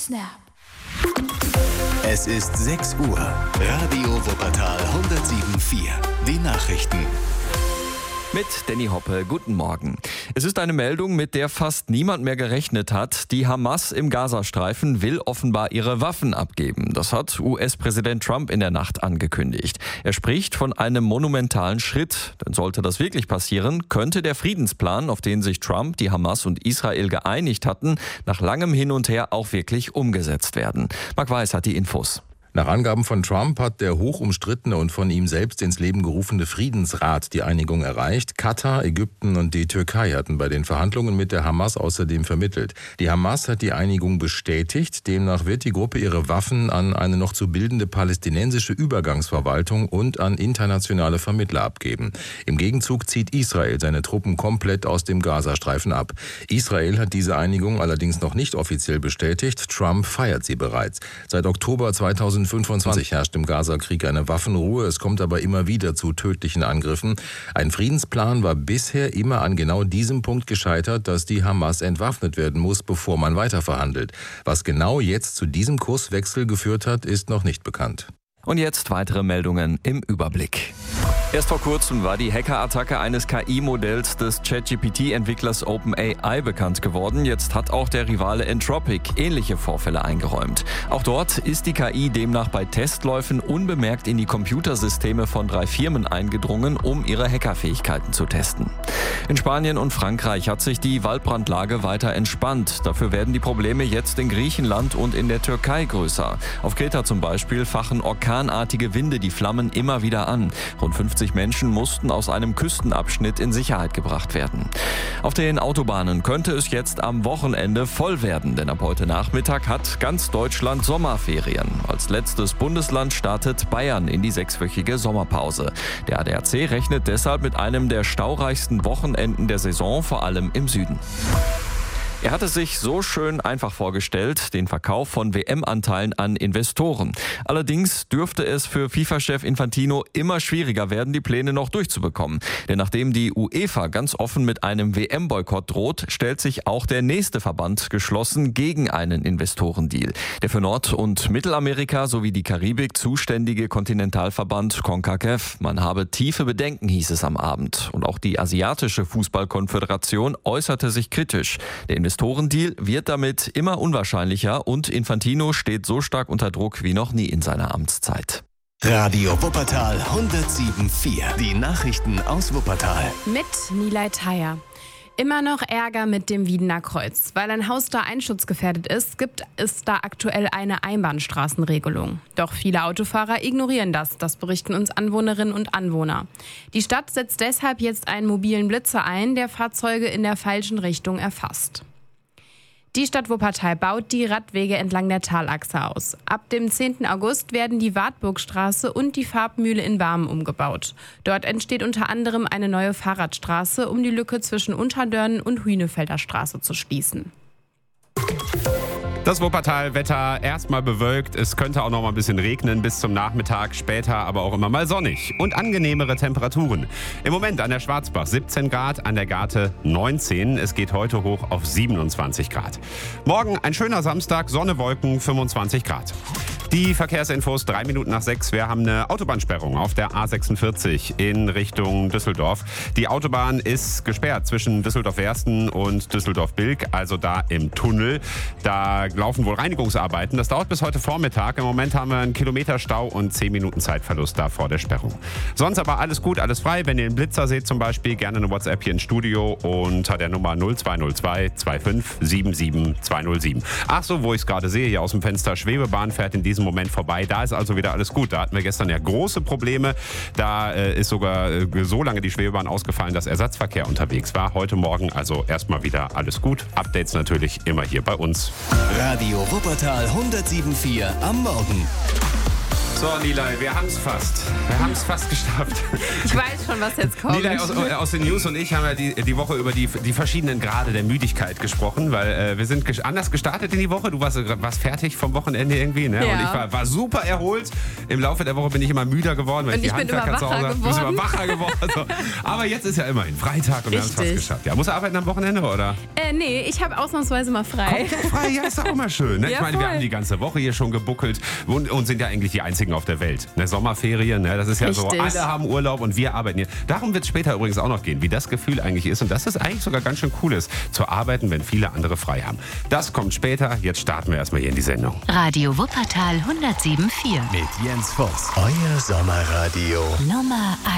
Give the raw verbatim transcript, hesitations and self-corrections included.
Snap. Es ist sechs Uhr. Radio Wuppertal hundertsieben Komma vier. Die Nachrichten. Mit Danny Hoppe, guten Morgen. Es ist eine Meldung, mit der fast niemand mehr gerechnet hat. Die Hamas im Gazastreifen will offenbar ihre Waffen abgeben. Das hat U S-Präsident Trump in der Nacht angekündigt. Er spricht von einem monumentalen Schritt. Denn sollte das wirklich passieren, könnte der Friedensplan, auf den sich Trump, die Hamas und Israel geeinigt hatten, nach langem Hin und Her auch wirklich umgesetzt werden. Marc Weiß hat die Infos. Nach Angaben von Trump hat der hoch umstrittene und von ihm selbst ins Leben gerufene Friedensrat die Einigung erreicht. Katar, Ägypten und die Türkei hatten bei den Verhandlungen mit der Hamas außerdem vermittelt. Die Hamas hat die Einigung bestätigt. Demnach wird die Gruppe ihre Waffen an eine noch zu bildende palästinensische Übergangsverwaltung und an internationale Vermittler abgeben. Im Gegenzug zieht Israel seine Truppen komplett aus dem Gazastreifen ab. Israel hat diese Einigung allerdings noch nicht offiziell bestätigt. Trump feiert sie bereits. Seit Oktober zweitausendfünfundzwanzig herrscht im Gazakrieg eine Waffenruhe. Es kommt aber immer wieder zu tödlichen Angriffen. Ein Friedensplan war bisher immer an genau diesem Punkt gescheitert, dass die Hamas entwaffnet werden muss, bevor man weiterverhandelt. Was genau jetzt zu diesem Kurswechsel geführt hat, ist noch nicht bekannt. Und jetzt weitere Meldungen im Überblick. Erst vor kurzem war die Hackerattacke eines K I-Modells des ChatGPT-Entwicklers OpenAI bekannt geworden. Jetzt hat auch der Rivale Anthropic ähnliche Vorfälle eingeräumt. Auch dort ist die K I demnach bei Testläufen unbemerkt in die Computersysteme von drei Firmen eingedrungen, um ihre Hackerfähigkeiten zu testen. In Spanien und Frankreich hat sich die Waldbrandlage weiter entspannt. Dafür werden die Probleme jetzt in Griechenland und in der Türkei größer. Auf Kreta zum Beispiel fachen orkanartige Winde die Flammen immer wieder an. Rund fünfzig Menschen mussten aus einem Küstenabschnitt in Sicherheit gebracht werden. Auf den Autobahnen könnte es jetzt am Wochenende voll werden, denn ab heute Nachmittag hat ganz Deutschland Sommerferien. Als letztes Bundesland startet Bayern in die sechswöchige Sommerpause. Der A D A C rechnet deshalb mit einem der staureichsten Wochenenden der Saison, vor allem im Süden. Er hatte sich so schön einfach vorgestellt, den Verkauf von W M-Anteilen an Investoren. Allerdings dürfte es für FIFA-Chef Infantino immer schwieriger werden, die Pläne noch durchzubekommen. Denn nachdem die UEFA ganz offen mit einem W M-Boykott droht, stellt sich auch der nächste Verband geschlossen gegen einen Investorendeal. Der für Nord- und Mittelamerika sowie die Karibik zuständige Kontinentalverband CONCACAF. Man habe tiefe Bedenken, hieß es am Abend. Und auch die asiatische Fußballkonföderation äußerte sich kritisch. Der Investorendeal wird damit immer unwahrscheinlicher und Infantino steht so stark unter Druck wie noch nie in seiner Amtszeit. Radio Wuppertal hundertsieben Komma vier. Die Nachrichten aus Wuppertal. Mit Nilay Thayer. Immer noch Ärger mit dem Wiedener Kreuz. Weil ein Haus da einsturzgefährdet ist, gibt es da aktuell eine Einbahnstraßenregelung. Doch viele Autofahrer ignorieren das, das berichten uns Anwohnerinnen und Anwohner. Die Stadt setzt deshalb jetzt einen mobilen Blitzer ein, der Fahrzeuge in der falschen Richtung erfasst. Die Stadt Wuppertal baut die Radwege entlang der Talachse aus. Ab dem zehnten August werden die Wartburgstraße und die Farbmühle in Barmen umgebaut. Dort entsteht unter anderem eine neue Fahrradstraße, um die Lücke zwischen Unterdörnen und Hünefelder Straße zu schließen. Das Wuppertal-Wetter erstmal bewölkt. Es könnte auch noch mal ein bisschen regnen bis zum Nachmittag, später aber auch immer mal sonnig und angenehmere Temperaturen. Im Moment an der Schwarzbach siebzehn Grad, an der Garte neunzehn. Es geht heute hoch auf siebenundzwanzig Grad. Morgen ein schöner Samstag, Sonne, Wolken, fünfundzwanzig Grad. Die Verkehrsinfos drei Minuten nach sechs. Wir haben eine Autobahnsperrung auf der A sechsundvierzig in Richtung Düsseldorf. Die Autobahn ist gesperrt zwischen Düsseldorf-Wersten und Düsseldorf-Bilk, also da im Tunnel. Da laufen wohl Reinigungsarbeiten. Das dauert bis heute Vormittag. Im Moment haben wir einen Kilometer Stau und zehn Minuten Zeitverlust da vor der Sperrung. Sonst aber alles gut, alles frei. Wenn ihr einen Blitzer seht zum Beispiel, gerne eine WhatsApp hier ins Studio unter der Nummer null zwei null zwei zwei fünf sieben sieben zwei null sieben. Ach so, wo ich es gerade sehe, hier aus dem Fenster, Schwebebahn fährt in diesem Moment vorbei. Da ist also wieder alles gut. Da hatten wir gestern ja große Probleme. Da äh, ist sogar äh, so lange die Schwebebahn ausgefallen, dass Ersatzverkehr unterwegs war. Heute Morgen also erstmal wieder alles gut. Updates natürlich immer hier bei uns. Radio Wuppertal hundertsieben Komma vier am Morgen. So, Nilay, wir haben es fast. Wir haben es fast geschafft. Ich weiß schon, was jetzt kommt. Nilay aus, aus den News und ich haben ja die, die Woche über die, die verschiedenen Grade der Müdigkeit gesprochen, weil äh, wir sind ges- anders gestartet in die Woche. Du warst, warst fertig vom Wochenende irgendwie, ne? Ja. Und ich war, war super erholt. Im Laufe der Woche bin ich immer müder geworden, weil Und ich die ich bin Handwerker immer zu wacher Hause habe. Du bist immer geworden. wacher geworden. So. Aber jetzt ist ja immerhin Freitag und wir haben es fast Richtig. geschafft. Ja, musst du arbeiten am Wochenende, oder? Äh, nee, ich habe ausnahmsweise mal frei. Frei, ja, ist doch auch mal schön. Ne? Ja, ich meine, wir voll. haben die ganze Woche hier schon gebuckelt und, und sind ja eigentlich die einzigen auf der Welt. Eine Sommerferien, ne? Das ist ja so, Richtig. alle haben Urlaub und wir arbeiten hier. Darum wird es später übrigens auch noch gehen, wie das Gefühl eigentlich ist und dass es eigentlich sogar ganz schön cool ist, zu arbeiten, wenn viele andere frei haben. Das kommt später. Jetzt starten wir erstmal hier in die Sendung. Radio Wuppertal hundertsieben Komma vier. Mit Jens Voss. Euer Sommerradio. Nummer eins.